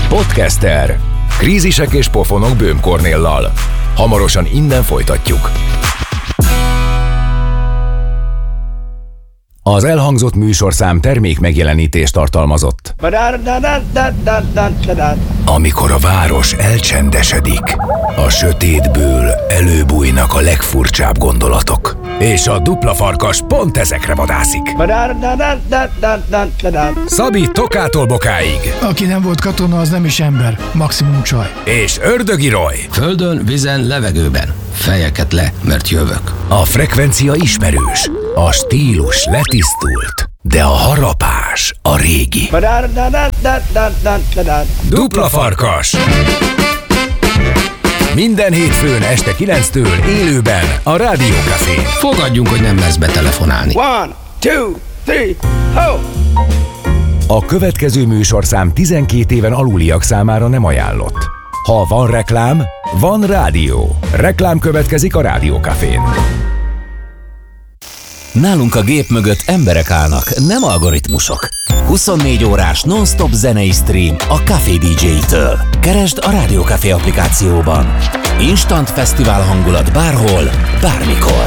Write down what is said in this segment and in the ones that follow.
Podcaster. Krízisek és pofonok Böhm Kornéllal. Hamarosan innen folytatjuk. Az elhangzott műsorszám termék megjelenítést tartalmazott. Amikor a város elcsendesedik, a sötétből előbújnak a legfurcsább gondolatok. És a dupla farkas pont ezekre vadászik. Szabi Tokától Bokáig. Aki nem volt katona, az nem is ember, maximum csaj. És Ördögi Roy. Földön, vízen, levegőben. Fejeket le, mert jövök. A frekvencia ismerős, a stílus letisztult, de a harapás a régi. Dupla farkas. Minden hétfőn este 9-től élőben a Rádió Cafén. Fogadjunk, hogy nem mersz betelefonálni. 1, 2, 3, ho! A következő műsorszám 12 éven aluliak számára nem ajánlott. Ha van reklám, van rádió. Reklám következik a Rádió Cafén. Nálunk a gép mögött emberek állnak, nem algoritmusok. 24 órás non-stop zenei stream a Café DJ-től. Keresd a Rádió Café applikációban. Instant fesztivál hangulat bárhol, bármikor.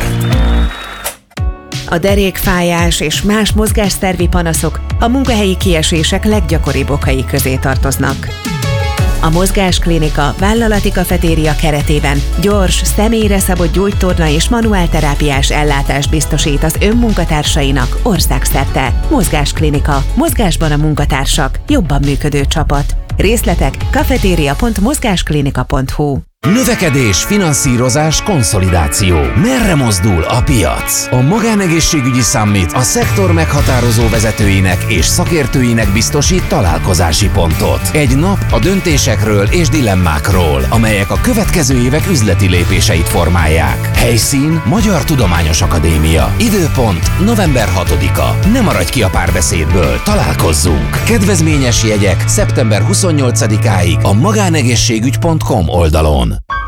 A derékfájás és más mozgásszervi panaszok a munkahelyi kiesések leggyakoribb okai közé tartoznak. A Mozgásklinika vállalati kafetéria keretében gyors, személyre szabott gyógytorna és manuálterápiás ellátást biztosít az önmunkatársainak országszerte. Mozgásklinika. Mozgásban a munkatársak. Jobban működő csapat. Részletek cafeteria.mozgásklinika.hu. Növekedés, finanszírozás, konszolidáció. Merre mozdul a piac? A Magánegészségügyi Summit a szektor meghatározó vezetőinek és szakértőinek biztosít találkozási pontot. Egy nap a döntésekről és dilemmákról, amelyek a következő évek üzleti lépéseit formálják. Helyszín Magyar Tudományos Akadémia. Időpont november 6-a. Ne maradj ki a párbeszédből, találkozzunk! Kedvezményes jegyek szeptember 28-áig a magánegészségügy.com oldalon.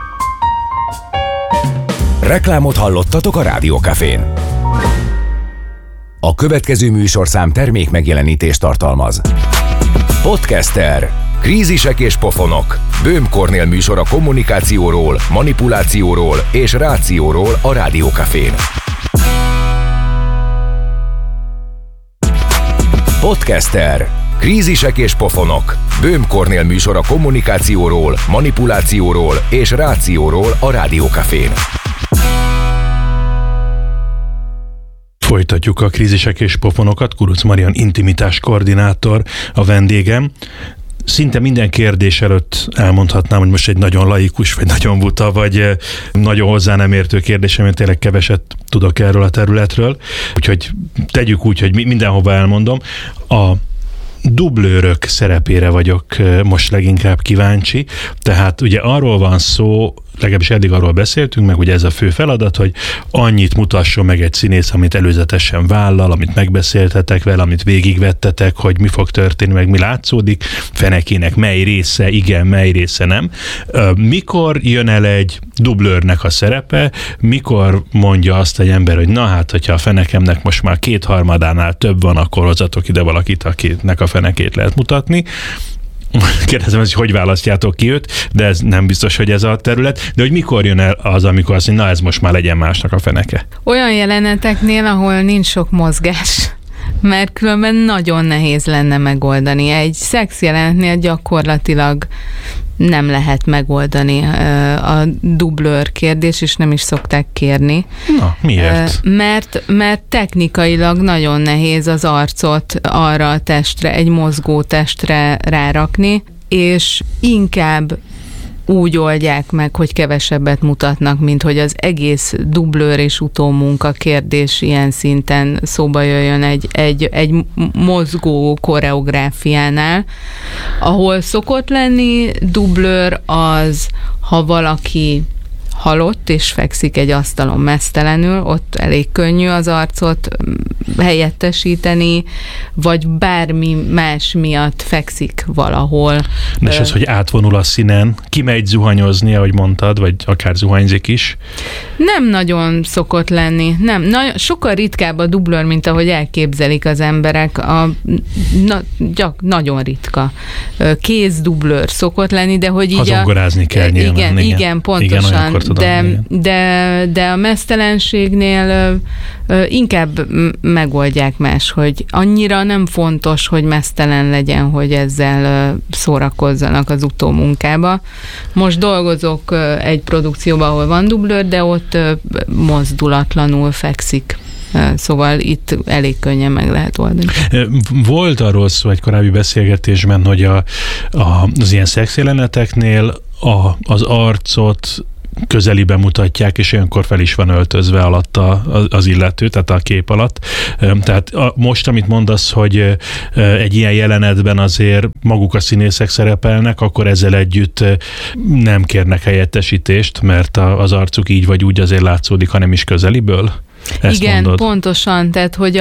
Reklámot hallottatok a Rádió Cafén. A következő műsorszám termék megjelenítést tartalmaz. Podcaster. Krízisek és pofonok. Böhm Kornél műsor a kommunikációról, manipulációról és rációról a Rádió Cafén. Podcaster. Krízisek és pofonok. Böhm Kornél műsor a kommunikációról, manipulációról és rációról a Rádió Cafén. Folytatjuk a krízisek és pofonokat. Kuruc Marian intimitás koordinátor a vendégem. Szinte minden kérdés előtt elmondhatnám, hogy most egy nagyon laikus, vagy nagyon buta, vagy nagyon hozzá nem értő kérdés, mert tényleg keveset tudok erről a területről. Úgyhogy tegyük úgy, hogy mindenhova elmondom. A dublőrök szerepére vagyok most leginkább kíváncsi. Tehát ugye arról van szó, legalábbis eddig arról beszéltünk, meg ugye ez a fő feladat, hogy annyit mutasson meg egy színész, amit előzetesen vállal, amit megbeszéltetek vele, amit végigvettetek, hogy mi fog történni, meg mi látszódik, fenekének mely része igen, mely része nem. Mikor jön el egy dublőrnek a szerepe, mikor mondja azt egy ember, hogy na hát, hogyha a fenekemnek most már 2/3-ánál több van, akkor hozzatok ide valakit, akinek a fenekét lehet mutatni. Kérdezem, hogy választjátok ki őt, de ez nem biztos, hogy ez a terület, de hogy mikor jön el az, amikor azt mondja, na ez most már legyen másnak a feneke? Olyan jeleneteknél, ahol nincs sok mozgás, mert különben nagyon nehéz lenne megoldani. Egy szex jelenetnél gyakorlatilag nem lehet megoldani a dublőr kérdés, és nem is szokták kérni. Na, miért? Mert technikailag nagyon nehéz az arcot arra a testre, egy mozgó testre rárakni, és inkább úgy oldják meg, hogy kevesebbet mutatnak, mint hogy az egész dublőr és utómunka kérdés ilyen szinten szóba jöjjön egy mozgó koreográfiánál. Ahol szokott lenni dublőr az, ha valaki halott és fekszik egy asztalon meztelenül, ott elég könnyű az arcot helyettesíteni, vagy bármi más miatt fekszik valahol. És ez, hogy átvonul a színen, kimegy zuhanyozni, ahogy mondtad, vagy akár zuhanyzik is? Nem nagyon szokott lenni. Nem. Sokkal ritkább a dublőr, mint ahogy elképzelik az emberek. Nagyon ritka. Kézdublőr szokott lenni, de hogy így hazongorázni kell nyilván. Igen, pontosan. Tudom, de a meztelenségnél inkább megoldják más, hogy annyira nem fontos, hogy meztelen legyen, hogy ezzel szórakozzanak az utómunkába. Most dolgozok egy produkcióban, ahol van dublőr, de ott mozdulatlanul fekszik. Szóval itt elég könnyen meg lehet oldani. Volt arról szó egy korábbi beszélgetésben, hogy az ilyen szexjeleneteknél az arcot közelibe mutatják, és olyankor fel is van öltözve alatta az illető, tehát a kép alatt. Tehát most, amit mondasz, hogy egy ilyen jelenetben azért maguk a színészek szerepelnek, akkor ezzel együtt nem kérnek helyettesítést, mert az arcuk így vagy úgy azért látszódik, hanem is közeliből? Ezt igen, mondod. Pontosan, tehát hogy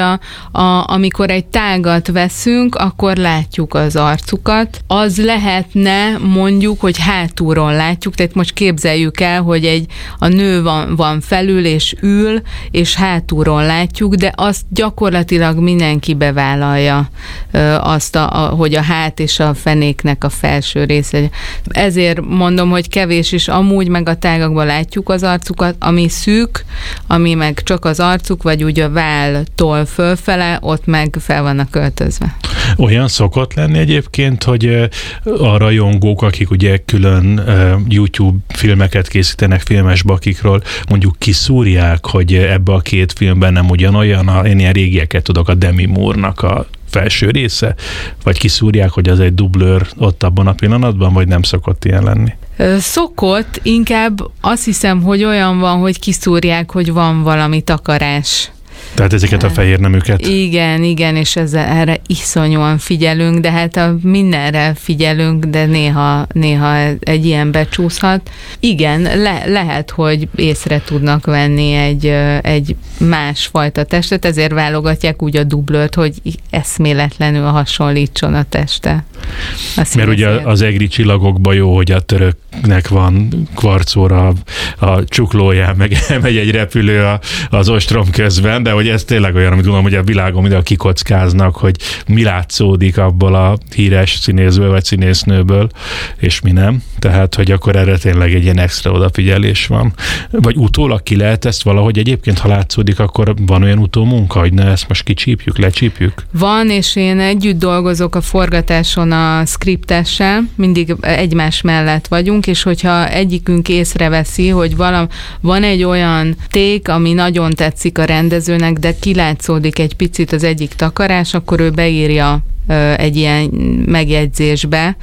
amikor egy tágat veszünk, akkor látjuk az arcukat. Az lehetne mondjuk, hogy hátulról látjuk, tehát most képzeljük el, hogy a nő van felül és ül, és hátulról látjuk, de azt gyakorlatilag mindenki bevállalja azt, hogy a hát és a fenéknek a felső része. Ezért mondom, hogy kevés is amúgy, meg a tágakban látjuk az arcukat, ami szűk, ami meg csak az arcuk, vagy úgy a válltól fölfele, ott meg fel vannak öltözve. Olyan szokott lenni egyébként, hogy a rajongók, akik ugye külön YouTube filmeket készítenek filmes bakikról, mondjuk kiszúrják, hogy ebbe a két filmben nem ugyanolyan, én ilyen régieket tudok, a Demi Moore-nak a felső része, vagy kiszúrják, hogy az egy dublőr ott abban a pillanatban, vagy nem szokott ilyen lenni? Szokott, inkább azt hiszem, hogy olyan van, hogy kiszúrják, hogy van valami takarás. Tehát ezeket a fehér neműket? Igen, és erre iszonyúan figyelünk, de hát mindenre figyelünk, de néha egy ilyen becsúszhat. Igen, lehet, hogy észre tudnak venni egy másfajta testet, ezért válogatják úgy a dublőrt, hogy eszméletlenül hasonlítson a teste. Mert ugye az egri csillagokban jó, hogy a töröknek van kvarcóra a csuklóján, meg elmegy egy repülő az ostrom közben, de hogy ez tényleg olyan, amit gondolom, hogy a világon mindenhol kikockáznak, hogy mi látszódik abból a híres színészből vagy színésznőből, és mi nem. Tehát, hogy akkor erre tényleg egy ilyen extra odafigyelés van. Vagy utólag ki lehet ezt valahogy egyébként, ha látszódik, akkor van olyan utómunka, hogy ne ezt most kicsípjük, lecsípjük? Van, és én együtt dolgozok a forgatáson a skriptessel, mindig egymás mellett vagyunk, és hogyha egyikünk észreveszi, hogy van egy olyan ték, ami nagyon tetszik a rendezőnek, de kilátszódik egy picit az egyik takarás, akkor ő beírja egy ilyen megjegyzésbe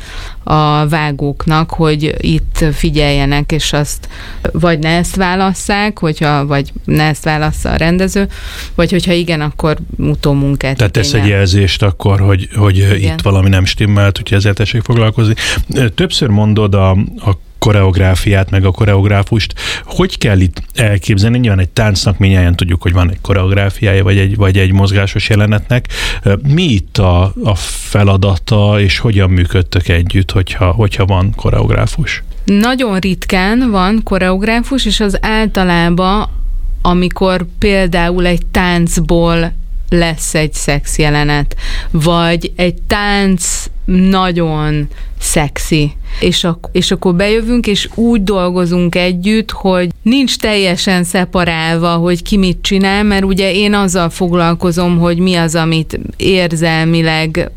a vágóknak, hogy itt figyeljenek, és azt vagy ne ezt válasszák, vagy ne ezt válassza a rendező, vagy hogyha igen, akkor utómunkát. Tehát tesz egy jelzést akkor, hogy itt valami nem stimmelt, úgyhogy ezzel tessék foglalkozni. Többször mondod a koreográfiát, meg a koreográfust. Hogy kell itt elképzelni? Nyilván egy táncnak mindjárt tudjuk, hogy van egy koreográfiája, vagy egy mozgásos jelenetnek. Mi itt a feladata, és hogyan működtök együtt, hogyha van koreográfus? Nagyon ritkán van koreográfus, és az általában, amikor például egy táncból lesz egy szexjelenet, vagy egy tánc nagyon szexi, és akkor bejövünk, és úgy dolgozunk együtt, hogy nincs teljesen szeparálva, hogy ki mit csinál, mert ugye én azzal foglalkozom, hogy mi az, amit érzelmileg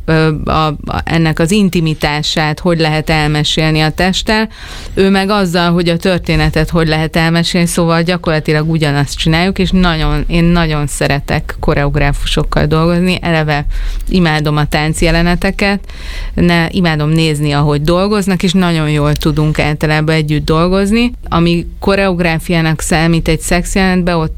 ennek az intimitását hogy lehet elmesélni a testtel, ő meg azzal, hogy a történetet hogy lehet elmesélni, szóval gyakorlatilag ugyanazt csináljuk, és én nagyon szeretek koreográfusokkal dolgozni, eleve imádom a táncjeleneteket, imádom nézni, ahogy dolgoznak, és nagyon jól tudunk általában együtt dolgozni. Ami koreográfiának számít egy szexjelenetben, ott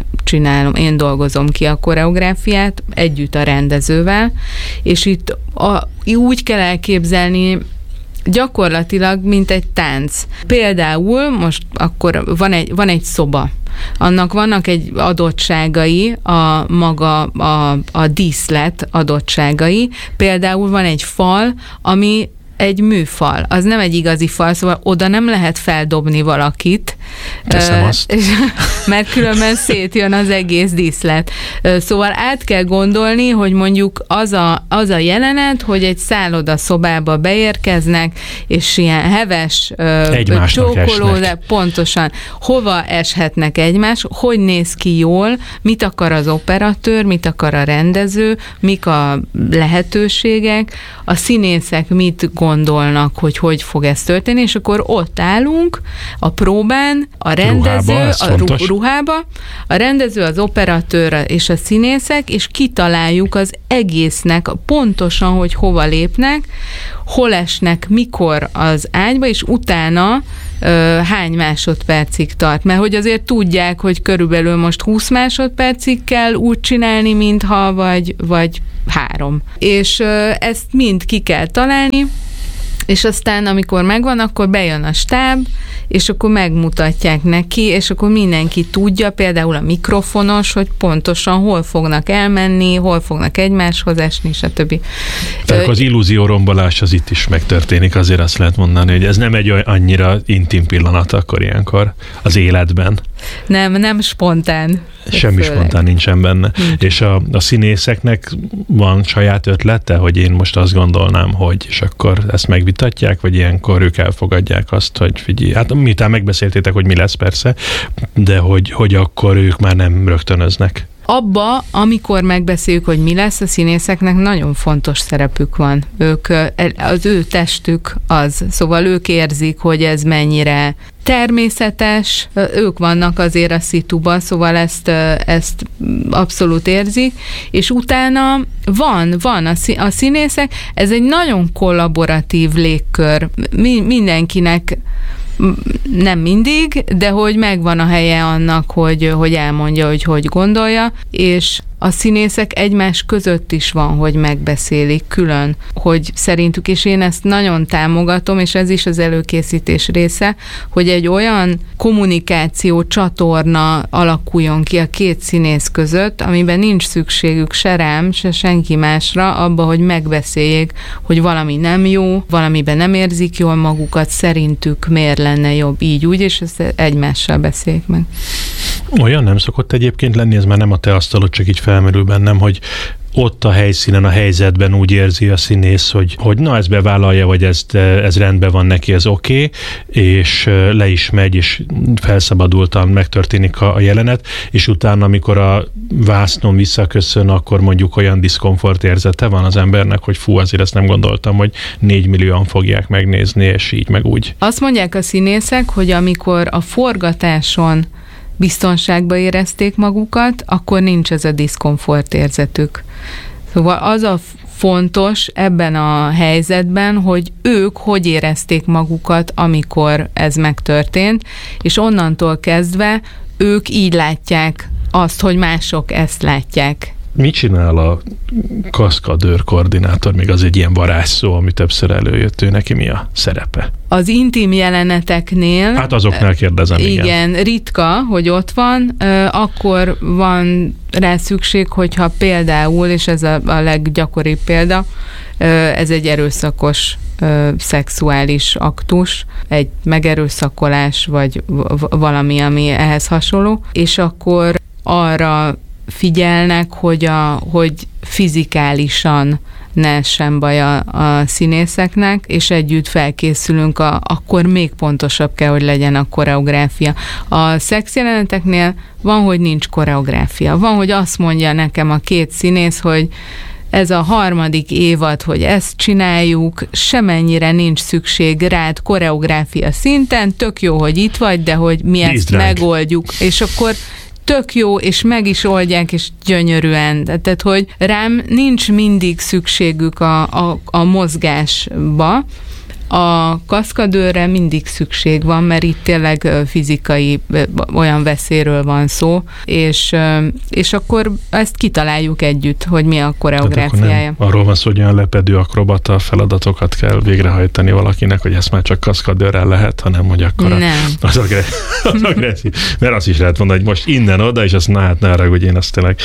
én dolgozom ki a koreográfiát együtt a rendezővel, és itt úgy kell elképzelni gyakorlatilag mint egy tánc. Például most akkor van egy szoba, annak vannak egy adottságai, a díszlet adottságai. Például van egy fal, ami egy műfal, az nem egy igazi fal, szóval oda nem lehet feldobni valakit, mert különben szétjön az egész díszlet. Szóval át kell gondolni, hogy mondjuk az a jelenet, hogy egy szállodaszobába beérkeznek, és ilyen heves csókoló, de pontosan hova eshetnek egymás, hogy néz ki jól, mit akar az operatőr, mit akar a rendező, mik a lehetőségek, a színészek mit gondolnak, hogy fog ez történni, és akkor ott állunk a próbán, a rendező, ruhába, a rendező, az operatőr és a színészek, és kitaláljuk az egésznek pontosan, hogy hova lépnek, hol esnek, mikor az ágyba, és utána hány másodpercig tart. Mert hogy azért tudják, hogy körülbelül most 20 másodpercig kell úgy csinálni, mintha vagy 3. És ezt mind ki kell találni, és aztán, amikor megvan, akkor bejön a stáb, és akkor megmutatják neki, és akkor mindenki tudja, például a mikrofonos, hogy pontosan hol fognak elmenni, hol fognak egymáshoz esni, stb. Tehát az illúziórombolás az itt is megtörténik, azért azt lehet mondani, hogy ez nem egy annyira intim pillanat akkor ilyenkor az életben. Nem spontán. Semmi spontán nincsen benne. És a színészeknek van saját ötlete, hogy én most azt gondolnám, hogy, és akkor ezt megvitatják, vagy ilyenkor ők elfogadják azt, hogy figyelj, hát miután megbeszéltétek, hogy mi lesz persze, de hogy akkor ők már nem rögtönöznek. Abba, amikor megbeszéljük, hogy mi lesz, a színészeknek nagyon fontos szerepük van. Az ő testük az, szóval ők érzik, hogy ez mennyire természetes, ők vannak azért a szituba, szóval ezt abszolút érzik, és utána van a színészek, ez egy nagyon kollaboratív légkör, mindenkinek nem mindig, de hogy megvan a helye annak, hogy elmondja, hogy gondolja, és a színészek egymás között is van, hogy megbeszélik külön, hogy szerintük, és én ezt nagyon támogatom, és ez is az előkészítés része, hogy egy olyan kommunikáció csatorna alakuljon ki a két színész között, amiben nincs szükségük se rám, se senki másra, abba, hogy megbeszéljék, hogy valami nem jó, valamiben nem érzik jól magukat, szerintük miért lenne jobb így úgy, és ezt egymással beszéljék meg. Olyan nem szokott egyébként lenni, ez már nem a te asztalod, csak így felmerül bennem, hogy ott a helyszínen, a helyzetben úgy érzi a színész, hogy na, ez bevállalja, vagy ez rendben van neki, ez oké, és le is megy, és felszabadultan megtörténik a jelenet, és utána, amikor a vásznon visszaköszön, akkor mondjuk olyan diszkomfort érzete van az embernek, hogy fú, azért ezt nem gondoltam, hogy 4 millióan fogják megnézni, és így meg úgy. Azt mondják a színészek, hogy amikor a forgatáson biztonságba érezték magukat, akkor nincs ez a diszkomfort érzetük. Szóval az a fontos ebben a helyzetben, hogy ők hogy érezték magukat, amikor ez megtörtént, és onnantól kezdve ők így látják azt, hogy mások ezt látják. Mit csinál a kaszkadőr koordinátor? Még az egy ilyen varázsszó, ami többször előjött, ő neki mi a szerepe? Az intim jeleneteknél... Hát azoknál kérdezem, igen. Ritka, hogy ott van, akkor van rá szükség, hogyha például, és ez a leggyakoribb példa, ez egy erőszakos szexuális aktus, egy megerőszakolás, vagy valami, ami ehhez hasonló, és akkor arra figyelnek, hogy fizikálisan ne essen baj a színészeknek, és együtt felkészülünk, akkor még pontosabb kell, hogy legyen a koreográfia. A szexjeleneteknél van, hogy nincs koreográfia. Van, hogy azt mondja nekem a két színész, hogy ez a 3. évad, hogy ezt csináljuk, semennyire nincs szükség rád koreográfia szinten, tök jó, hogy itt vagy, de hogy mi ezt megoldjuk. És akkor tök jó, és meg is oldják, és gyönyörűen. Tehát, hogy rám nincs mindig szükségük a mozgásba. A kaszkadőrre mindig szükség van, mert itt tényleg fizikai olyan veszélyről van szó, és akkor ezt kitaláljuk együtt, hogy mi a koreográfiája. Arról van szó, hogy olyan lepedő akrobata feladatokat kell végrehajtani valakinek, hogy ezt már csak kaszkadőrrel lehet, hanem hogy akkor az agresszív. Mert azt is lehet mondani, hogy most innen oda, és azt ne arra, hogy én azt tényleg.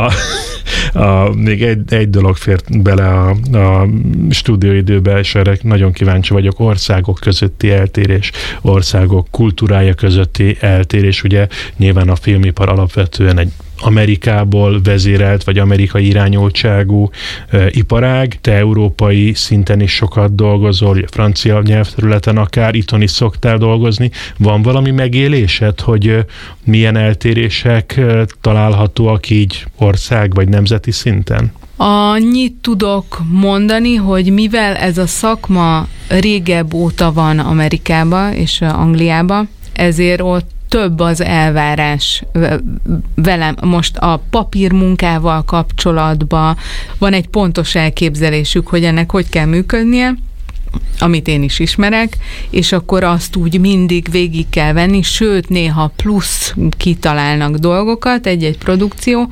Még egy dolog fért bele a stúdióidőbe, és erre nagyon kíváncsi vagyok, országok közötti eltérés, országok kultúrája közötti eltérés. Ugye nyilván a filmipar alapvetően egy Amerikából vezérelt, vagy amerikai irányultságú iparág. Te európai szinten is sokat dolgozol, francia nyelvterületen akár, itthon is szoktál dolgozni. Van valami megélésed, hogy milyen eltérések találhatóak így ország vagy nemzeti szinten? Annyit tudok mondani, hogy mivel ez a szakma régebb óta van Amerikába és Angliába, ezért ott több az elvárás velem. Most a papírmunkával kapcsolatban van egy pontos elképzelésük, hogy ennek hogy kell működnie, amit én is ismerek, és akkor azt úgy mindig végig kell venni, sőt, néha plusz kitalálnak dolgokat, egy-egy produkció.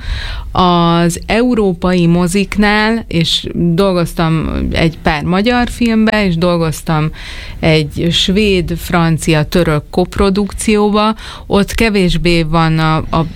Az európai moziknál, és dolgoztam egy pár magyar filmbe, és dolgoztam egy svéd, francia, török koprodukcióba, ott kevésbé van a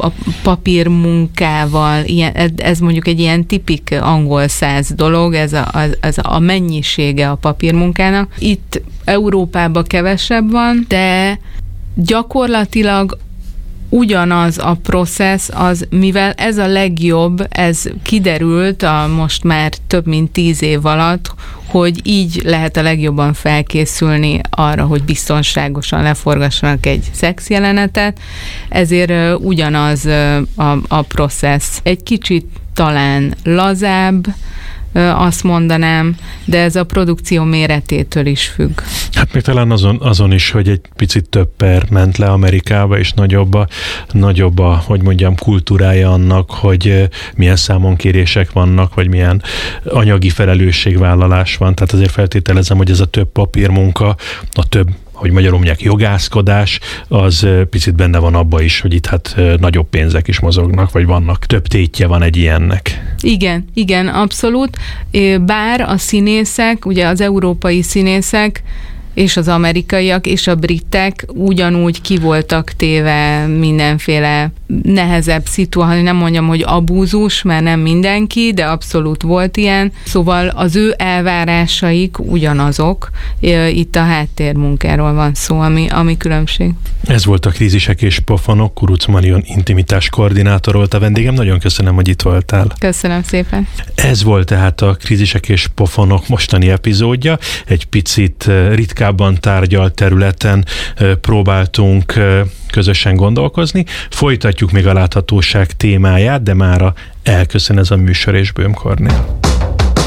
papírmunkával, ez mondjuk egy ilyen tipik angol száz dolog, ez a mennyisége a papírmunkának. Itt Európában kevesebb van, de gyakorlatilag ugyanaz a processz, mivel ez a legjobb, ez kiderült most már több mint 10 év alatt, hogy így lehet a legjobban felkészülni arra, hogy biztonságosan leforgassanak egy szexjelenetet, ezért ugyanaz a processz. Egy kicsit talán lazább, azt mondanám, de ez a produkció méretétől is függ. Hát még talán azon is, hogy egy picit több per ment le Amerikába, és nagyobb a, hogy mondjam, kultúrája annak, hogy milyen számonkérések vannak, vagy milyen anyagi felelősségvállalás van. Tehát azért feltételezem, hogy ez a több papírmunka, a több, hogy magyarul mondják, jogászkodás, az picit benne van abba is, hogy itt hát nagyobb pénzek is mozognak, vagy vannak, több tétje van egy ilyennek. Igen, abszolút. Bár a színészek, ugye az európai színészek, és az amerikaiak és a britek ugyanúgy ki voltak téve mindenféle nehezebb szituáció, nem mondjam, hogy abúzus, mert nem mindenki, de abszolút volt ilyen. Szóval az ő elvárásaik ugyanazok. Itt a háttérmunkáról van szó, ami különbség. Ez volt a Krízisek és Pofonok, Kuruc Marion intimitás koordinátor volt a vendégem. Nagyon köszönöm, hogy itt voltál. Köszönöm szépen. Ez volt tehát a Krízisek és Pofonok mostani epizódja. Egy picit ritkábban tárgyalt területen próbáltunk közösen gondolkozni. Folytatjuk még a láthatóság témáját, de mára elköszön ez a műsor, és Böhm Kornél.